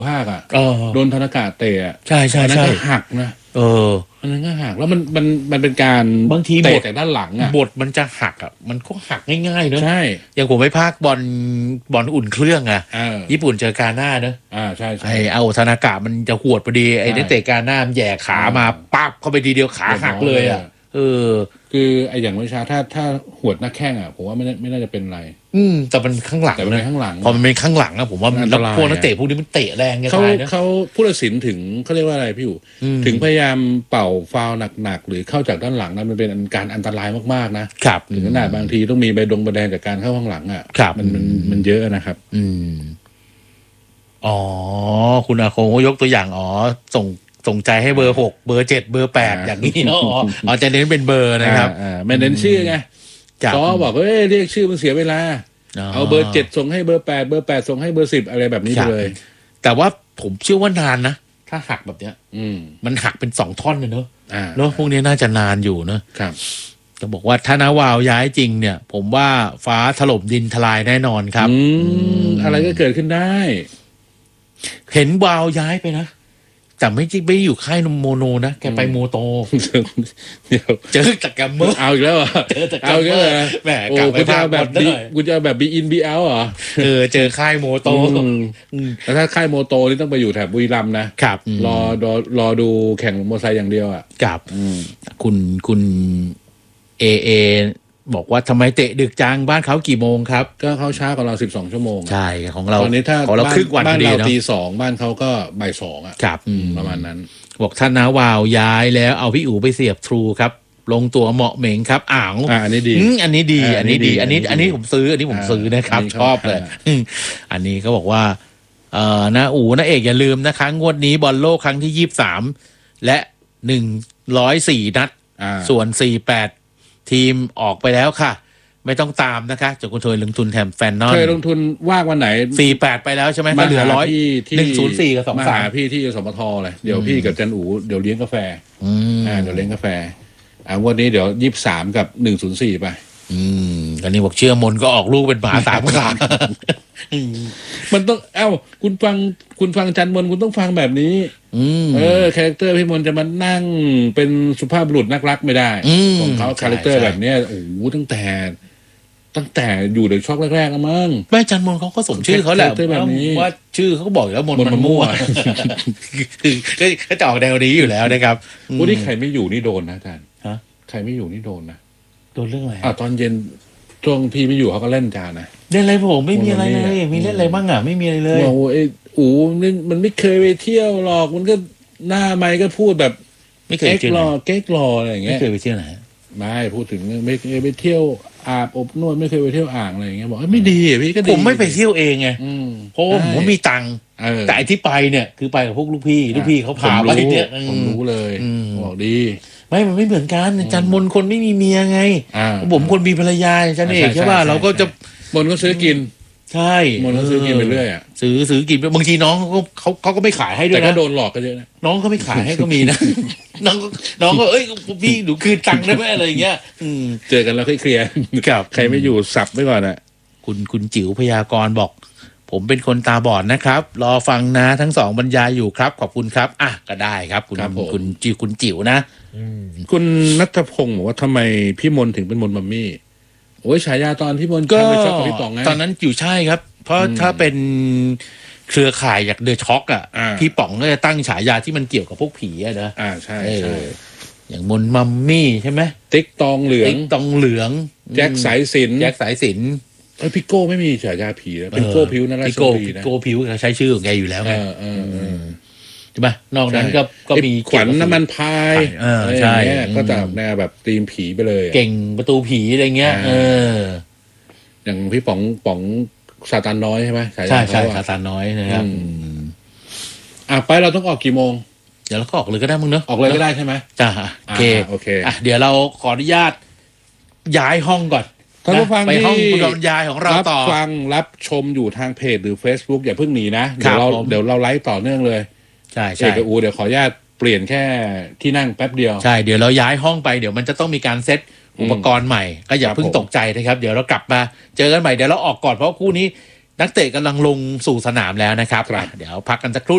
ภาคอ่ะโดนธนากาเตะใช่ใช่ใช่หักนะอันนั้นก็หักแล้วมันเป็นการบางทีเตะจากด้านหลังอ่ะบทมันจะหักอ่ะมันก็หักง่ายๆเนอะใช่อย่างผมไปภาคบอลอุ่นเครื่องอ่ะญี่ปุ่นเจอกาน่าเนอะใช่ไอ้เอาธนากามันจะหวดพอดีไอ้นักเตะกาน่าแย่ขามาปั๊บเข้าไปทีเดียวขาหักเลยอ่ะคือไอ้อย่างวิชาถ้าหวดหน้าแข้งอ่ะผมว่าไม่น่าจะเป็นไรแต่มันข้างหลังแต่เป็นข้างหลังพอมันเป็นข้างหลังอะผมว่าแล้วพวกนักเตะพวกนี้มันเตะแรงกันไปนะเขาผู้ตัดสินถึงเขาเรียกว่าอะไรพี่อยู่ถึงพยายามเป่าฟาวล์หนักๆหรือเข้าจากด้านหลังนั้นมันเป็นการอันตรายมากๆนะครับถึงขนาดบางทีต้องมีใบแดงจากการเข้าข้างหลังอ่ะมันเยอะนะครับคุณอาคงก็ยกตัวอย่างส่งใจให้เบอร์6เบอร์7เบอร์8อย่างนี้เนาะจะเน้นเป็นเบอร์นะครับไม่เน้นชื่อไงจอบอกเรียกชื่อมันเสียเวลาเอาเบอร์7ส่งให้เบอร์8เบอร์8ส่งให้เบอร์10อะไรแบบนี้ไปเลยแต่ว่าผมเชื่อว่านานนะถ้าหักแบบเนี้ยมันหักเป็น2ท่อนเลยเนอะแล้วพวกนี้น่าจะนานอยู่เนอะจะบอกว่าถ้านาวาวย้ายจริงเนี่ยผมว่าฟ้าถล่มดินทลายแน่นอนครับอะไรก็เกิดขึ้นได้เห็นวาวย้ายไปนะแต่ไม่อยู่ค่ายนมโมโนนะแกไปโมโตเจอจากแกมเมอร์เอาอีกแล้วเหรอเจอจากแกมเมอร์แหมกลับไปภาคแบบกูจะแบบบีอินบีเอลเหรอเจอค่ายโมโตแล้วถ้าค่ายโมโตนี่ต้องไปอยู่แถบบุรีรัมย์นะครับรอดูแข่งมอเตอร์ไซค์อย่างเดียวอ่ะกับคุณเอบอกว่าทำไมเตะดึกจังบ้านเขากี่โมงครับก็เข้าช้ากว่าเรา12 ชั่วโมงใช่ของเราตอนนี้ถ้าของเราครึ่งวันบ้านเราตี 2บ้านเขาก็บ่าย 2อ่ะประมาณนั้นบอกท่านน้าวาวย้ายแล้วเอาพี่อู๋ไปเสียบทรูครับลงตัวเหมาะเหม่งครับอันนี้ดีอันนี้ผมซื้อนะครับชอบเลยอันนี้เขาบอกว่านะอู๋นะเอกอย่าลืมนะคะงวดนี้บอลโลกครั้งที่23และ104นัดส่วน48ทีมออกไปแล้วค่ะไม่ต้องตามนะคะจนคุณเคยลงทุนแถมแฟนนอนเคยลงทุนว่างวันไหน 48ไปแล้วใช่ไหมมาเหลือ104กับ 2 3พี่ที่สมทเลยเดี๋ยวพี่กับจันอูเดี๋ยวเลี้ยงกาแฟเดี๋ยวเลี้ยงกาแฟวันนี้เดี๋ยว23กับ104ไปกันนี้บอกเชื่อมนก็ออกลูกเป็นหมา3ขามันต้องคุณฟังจันมนคุณต้องฟังแบบนี้คาแรคเตอร์พี่มนจะมานั่งเป็นสุภาพบุรุษนักรักไม่ได้ของเขาคาแรคเตอร์แบบนี้โอ้โหตั้งแต่อยู่เด็กช็อกแรกๆแล้วมั้งแม่จันมนเขาก็สมชื่อเขาแหละว่าชื่อเขาก็บอกแล้วมนมันมั่วคือก็จะออกแนวนี้อยู่แล้วนะครับวันนี้ใครไม่อยู่นี่โดนนะอาจารย์ใครไม่อยู่นี่โดนนะโดนเรื่องอะไรตอนเย็นช่วงพี่ไม่อยู่เขาก็เล่นจานนะเล่นอะไรผมไม่มีอะไรเลยมีเล่นอะไรบ้างไม่มีอะไรเลยโอ้นี่มันไม่เคยไปเที่ยวหรอกมันก็หน้าไมค์ก็พูดแบบไม่เคยเก๊กรออะไรอย่างเงี้ยไม่เคยไปเที่ยวไหนไม่พูดถึงไม่เคยไปเที่ยวอาบอบนวดไม่เคยไปเที่ยวอ่างอะไรอย่างเงี้ยบอกไม่ดีพี่ก็ดีผมไม่ไปเที่ยวเองไงเพราะผมมีตังค์แต่ที่ไปเนี่ยคือไปกับพวกลูกพี่เขาพาไปเนี่ยผมรู้เลยบอกดีมันไม่เหมือนกันจันมนคนไม่มีเมียไงผมคนมีภรรยาจันเอกใช่ป่ะเราก็จะมนก็ซื้อกินใช่มนก็ซื้อกินไปเรื่อยซื้อกินบางทีน้องเขาก็ไม่ขายให้ด้วยนะแต่ก็โดนหลอกกันเยอะนะน้องก็ไม่ขายให้ก็มีนะน้องก็พี่หนูคืนตังค์ได้ไหมอะไรอย่างเงี้ยเจอกันแล้วค่อยเคลียร์ใครไม่อยู่สับไว้ก่อนอ่ะคุณจิ๋วพยากรณ์บอกผมเป็นคนตาบอดนะครับรอฟังนะทั้ง2บรรยายอยู่ครับขอบคุณครับก็ได้ครับคุณจิ๋วนะคุณณัฐพงศ์บอกว่าทำไมพี่มนถึงเป็นมนมัมมี่โอ้ยฉายาตอนพี่มนก็ไปช็อกกับพี่ป๋องไงตอนนั้นอยู่ใช่ครับเพราะถ้าเป็นเครือข่ายจากเดอะช็อกพี่ป๋องก็จะตั้งฉายาที่มันเกี่ยวกับพวกผีนะใช่อย่างมนมัมมี่ใช่ไหมติ๊กตองเหลืองแจ็คสายสิญพี่โก้ไม่มีฉายาผีแล้วเป็นโก้ผิวนั่นแหละพี่โก้ผิวเขาใช้ชื่อของแกอยู่แล้วไงใช่ไหมนอกนั้นก็มีขวัญน้ำมันพายใช่ก็จะแนวแบบธีมผีไปเลยเก่งประตูผีอะไรเงี้ยอย่างพี่ป๋องซาตานน้อยใช่ไหมใช่ซาตานน้อยนะครับไปเราต้องออกกี่โมงเดี๋ยวเราก็ออกเลยก็ได้มึงเนอะออกเลยก็ได้ใช่ไหมจ้าโอเคเดี๋ยวเราขออนุญาตย้ายห้องก่อนท่านผู้ฟังไปห้องบรรยายของเราต่อรับชมอยู่ทางเพจหรือ Facebook อย่าเพิ่งหนีนะเดี๋ยวเราไลฟ์ต่อเนื่องเลยใช่เดี๋ยวขออนุญาตเปลี่ยนแค่ที่นั่งแป๊บเดียวใช่เดี๋ยวเราย้ายห้องไปเดี๋ยวมันจะต้องมีการเซตอุปกรณ์ใหม่ก็อย่าเพิ่งตกใจนะครับเดี๋ยวเรากลับมาเจอกันใหม่เดี๋ยวเราออกก่อนเพราะคู่นี้นักเตะกำลังลงสู่สนามแล้วนะครับเดี๋ยวพักกันสักครู่